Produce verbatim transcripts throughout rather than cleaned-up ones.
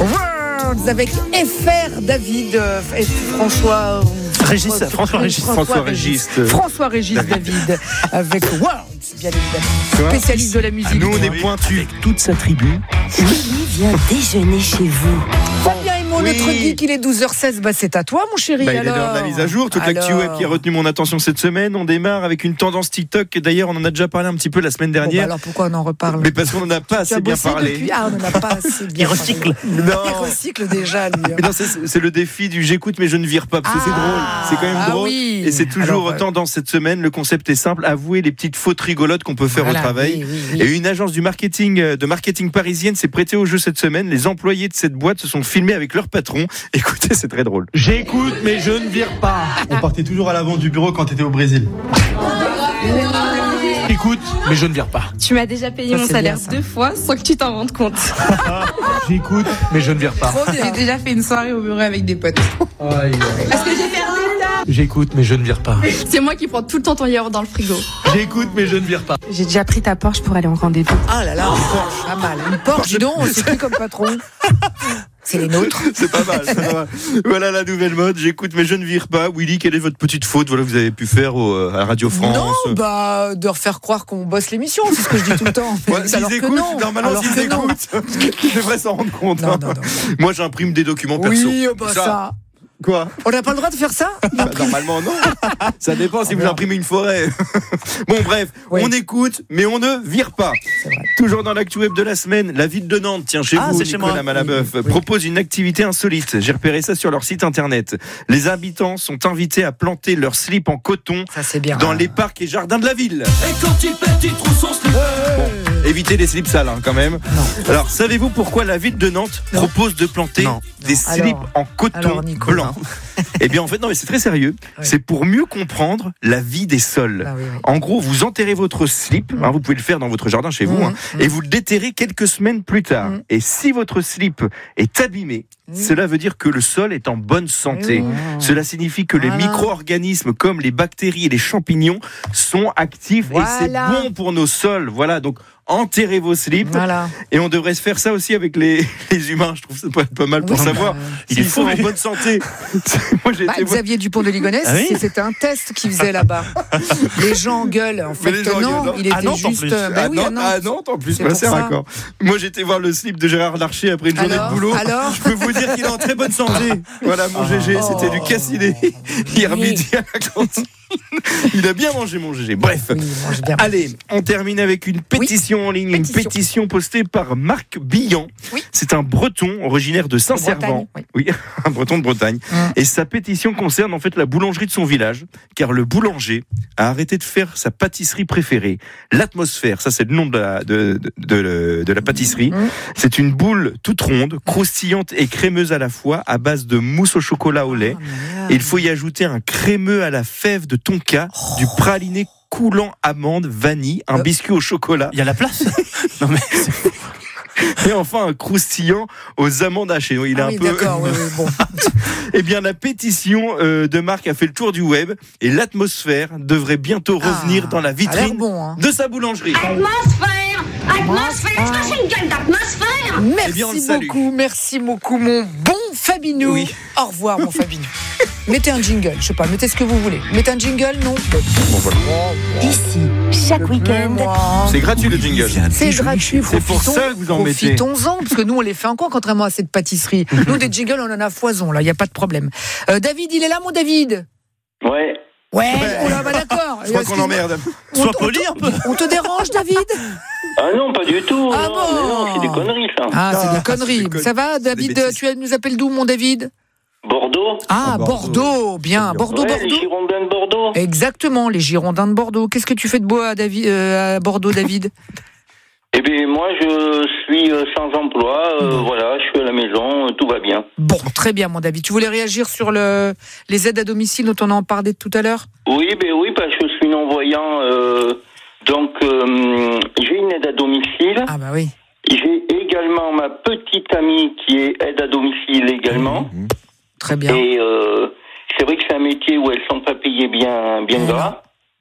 Worlds avec F R David et François Régis, François Régis, François Régis, François Régis David avec Worlds, bien évidemment, spécialiste de la musique. Nous on est pointus. Avec toute sa tribu. Willy vient déjeuner chez vous. Fabien et moi, Oui. notre geek, il est douze heures seize. Bah, c'est à toi, mon chéri. Bah, il est alors. l'heure de la mise à jour. Toute l'actu Alors. web qui a retenu mon attention cette semaine. On démarre avec une tendance TikTok. Et d'ailleurs, on en a déjà parlé un petit peu la semaine Bon, bah, dernière. alors pourquoi on en reparle? Mais parce qu'on n'en a pas Tu assez as bien bossé parlé. depuis... Ah, on n'en a pas assez bien Il recycle. parlé. Non. Il recycle déjà, lui. Mais non, c'est, c'est le défi du j'écoute mais je ne vire pas parce que c'est Ah. drôle, c'est quand même Ah drôle oui. et c'est toujours Alors, euh, tendance cette semaine. Le concept est simple, avouez les petites fautes rigolotes qu'on peut faire Voilà, au travail. oui, oui, oui. Et une agence du marketing euh, de marketing parisienne s'est prêtée au jeu cette semaine. Les employés de cette boîte se sont filmés avec leur patron. Écoutez, c'est très drôle. J'écoute, mais je ne vire pas. On partait toujours à l'avant du bureau quand t'étais au Brésil. Écoute, mais je ne vire pas. Tu m'as déjà payé Ça, mon c'est salaire bien, ça. deux fois sans que tu t'en rendes compte. J'écoute, mais je ne vire pas. Trop bien. J'ai déjà fait une soirée au bureau avec des potes. Aïe. Parce que j'ai perdu le tard. J'écoute, mais je ne vire pas. C'est moi qui prends tout le temps ton yaourt dans le frigo. J'écoute, mais je ne vire pas. J'ai déjà pris ta Porsche pour aller en rendez-vous. Ah là là, une Porsche, pas mal. Une Porsche, dis donc, c'est qui comme patron? C'est les nôtres. C'est pas mal, c'est pas mal. Voilà la nouvelle mode. J'écoute mais je ne vire pas. Willy, quelle est votre petite faute voilà, que vous avez pu faire au, à Radio France? Non, bah, de refaire croire qu'on bosse l'émission, c'est ce que je dis tout le temps. Ouais, alors s'ils que écoutent, non. normalement alors s'ils que non. écoutent, ils devraient s'en rendre compte. Non, hein. non, non. Moi j'imprime des documents perso. Oui, oh, bah, ça. Quoi? On n'a pas le droit de faire ça? Bah, normalement non. Ça dépend si vous imprimez une forêt. Bon bref, Oui. on écoute mais on ne vire pas. C'est vrai. Toujours dans l'actu web de la semaine, la ville de Nantes, tiens chez Ah, vous c'est chez Nicolas moi. Malabeuf, Oui, oui. propose une activité insolite. J'ai repéré ça sur leur site internet. Les habitants sont invités à planter leur slip en coton Ça, c'est bien. dans les parcs et jardins de la ville. Et quand il pète, il trouve son slip. Évitez les slips sales hein, quand même. Alors savez-vous pourquoi la ville de Nantes Non. propose de planter Non. des Non. slips Alors- en coton alors, Nico, blanc? Eh bien en fait non mais c'est très sérieux. Ouais. C'est pour mieux comprendre la vie des sols. Ah oui, oui. En gros, vous enterrez votre slip, hein, vous pouvez le faire dans votre jardin chez vous, Mmh, hein, mmh. et vous le déterrez quelques semaines plus tard. Mmh. Et si votre slip est abîmé, Mmh. cela veut dire que le sol est en bonne santé. Mmh. Cela signifie que les Voilà. micro-organismes comme les bactéries et les champignons sont actifs et c'est Voilà. bon pour nos sols. Voilà, donc enterrez vos slips. Voilà. Et on devrait se faire ça aussi avec les, les humains. Je trouve ça peut être pas mal pour Oui, savoir bah, s'ils il est sont fou, en lui. bonne santé. Moi, j'ai Bah, été voir- Xavier Dupont de Ligonnès, Ah oui c'était un test qu'il faisait là-bas. Les gens gueulent. En Mais fait, les gens non, gueulent, non. il était À Nantes, en juste. plus. bah Ah oui, non, à Nantes. ah Nantes en plus, C'est bah, pour c'est ça. raccord. Moi j'étais voir le slip de Gérard Larcher après une journée Alors, de boulot. alors Je peux vous dire qu'il est en très bonne santé. Voilà mon G G, c'était du cassiné hier Oui. midi à la cantine. Il a bien mangé mon G G. Bref. Oui, il mange bien. Allez, on termine avec une pétition en ligne, Pétition. une pétition postée par Marc Billan. Oui. C'est un Breton originaire de Saint-Servant. Bretagne, Oui, un Breton de Bretagne. Mmh. Et sa pétition concerne en fait la boulangerie de son village, car le boulanger a arrêté de faire sa pâtisserie préférée. L'atmosphère, ça c'est le nom de la, de, de, de, de la pâtisserie. Mmh. C'est une boule toute ronde, croustillante et crémeuse à la fois, à base de mousse au chocolat au lait. Ah, mais là, Et il faut y ajouter un crémeux à la fève de tonka, du praliné coulant amande, vanille, un Euh. biscuit au chocolat Il y a la place. Non mais c'est- et enfin un croustillant aux amandes hachées. Il est Ah un oui, peu. d'accord, oui, oui, bon. Eh bien, la pétition euh, de Marc a fait le tour du web et l'atmosphère devrait bientôt revenir Ah, dans la ça a l'air vitrine bon, hein. de sa boulangerie. Atmosphère, atmosphère, est-ce que c'est une gueule d'atmosphère? Merci Eh bien, on le salue. beaucoup, merci beaucoup, mon bon Fabinou. Oui. Au revoir, mon Fabinou. Mettez un jingle, je sais pas, mettez ce que vous voulez. Mettez un jingle, non? Bon, voilà. Ici, chaque week-end, Moi. C'est gratuit le jingle. C'est gratuit, C'est pour profitons- ça que vous en mettez. Profitons-en, parce que nous, on les fait encore, contrairement à cette pâtisserie. Nous, des jingles, on en a foison, là, il n'y a pas de problème. Euh, David, il est là, mon David? Ouais. Ouais, oh là, bah d'accord. Je crois qu'on l'emmerde. On- Sois on- poli un peu. On te dérange, David? Ah non, pas du tout. Ah non, bon mais non, c'est des conneries, ça. Ah, c'est Ah, des conneries. c'est des con- Ça va, des David? bêtises. Tu nous appelles d'où, mon David? Bordeaux. Ah, Ah, Bordeaux. Bordeaux. Bien. Bordeaux, Ouais, les Bordeaux. Girondins de Bordeaux. Exactement, les Girondins de Bordeaux. Qu'est-ce que tu fais de beau à, David, euh, à Bordeaux, David? Eh bien, moi, je suis euh, sans emploi. euh, Voilà, je suis à la maison, euh, tout va bien. Bon, très bien, mon David. Tu voulais réagir sur le, les aides à domicile dont on en parlait tout à l'heure? Oui, ben oui, parce que je suis non-voyant. euh, donc, euh, j'ai une aide à domicile. Ah bah oui. J'ai également ma petite amie qui est aide à domicile également. Très bien. Et euh, c'est vrai que c'est un métier où elles sont pas payées bien, bien Mmh. gras.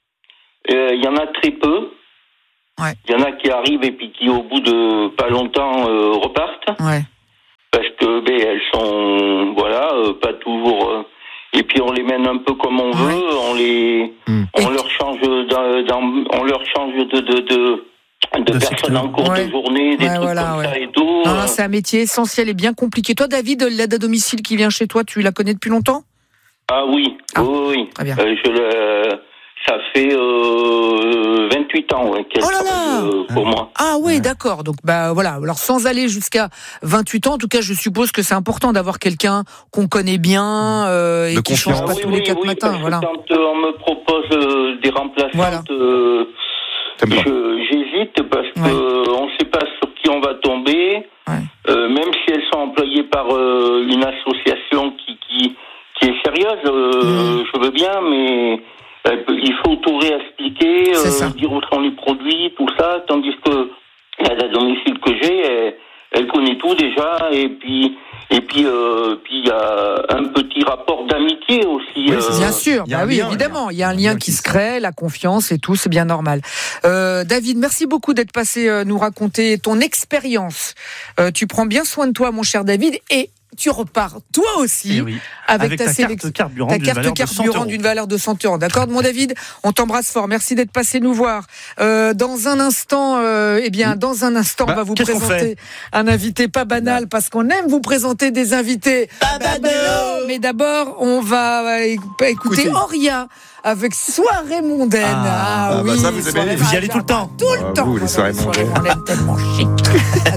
Il y en a très peu. Il Ouais. y en a qui arrivent et puis qui, au bout de pas longtemps, euh, repartent. Ouais. Parce que ben, elles sont, voilà, euh, pas toujours. Euh, et puis on les mène un peu comme on Ouais. veut. On les, Mm. on leur change, dans, dans- on leur change de de de, de, De personnes secteur. en cours Ouais. de journée, des Ouais, trucs voilà, comme ouais. ça et tout. Non, euh. non, c'est un métier essentiel et bien compliqué. Toi, David, l'aide à domicile qui vient chez toi, tu la connais depuis longtemps ? Ah oui, Ah, oui, oui. très bien. Euh, je le, ça fait euh, vingt-huit ans ouais, qu'elle Oh là là travaille euh, pour moi. Ah oui, d'accord. Donc bah voilà. Alors sans aller jusqu'à vingt-huit ans, en tout cas, je suppose que c'est important d'avoir quelqu'un qu'on connaît bien euh, et De qui confiance. change pas oui, tous oui, les quatre oui, matins. parce que Voilà. quand euh, on me propose euh, des remplaçantes, Voilà. euh, T'aimes pas. je- j'hésite parce Ouais. que on ne sait pas sur qui on va tomber. Ouais. Euh, même si elles sont employées par euh, une association qui, qui, qui est sérieuse, euh, Mmh. je veux bien, mais euh, il faut tout réexpliquer, C'est euh, ça. dire où sont les produits, tout ça, tandis que l'aide à domicile que j'ai, elle, elle connaît tout déjà, et puis et puis euh, puis il y a un petit rapport d'amitié aussi. Oui, c'est euh, Bien sûr, il y a bah un oui, lien, évidemment, il y a un un lien lien qui qui se se crée, la confiance et tout, c'est bien normal. Euh, David, merci beaucoup d'être passé euh, nous raconter ton expérience. Euh, tu prends bien soin de toi, mon cher David, et tu repars toi aussi Eh oui. avec, Avec ta, ta sélection. carte carburant Ta d'une carte valeur de cent carburant euros. d'une valeur de cent euros. D'accord, mon David, on t'embrasse fort. Merci d'être passé nous voir. Euh, dans un instant, euh, eh bien, dans un instant, Bah, on va vous qu'est-ce qu'on présenter un invité pas banal parce qu'on aime vous présenter des invités pas banals. Mais d'abord, on va euh, écouter Écoutez. Auria avec Soirée mondaine. Ah, ah, bah, ça, vous aimez Soirée bien. Vous y allez tout le mondaine. temps. Tout le Ah, temps. vous, les soirées mondaines. mondaines tellement chic.